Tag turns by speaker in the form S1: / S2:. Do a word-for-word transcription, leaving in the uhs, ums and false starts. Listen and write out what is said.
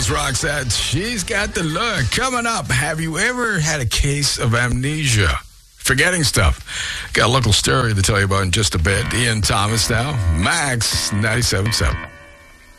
S1: was Roxette. She's got the look. Coming up, have you ever had a case of amnesia? Forgetting stuff. Got a local story to tell you about in just a bit. Ian Thomas now. Max ninety-seven point seven.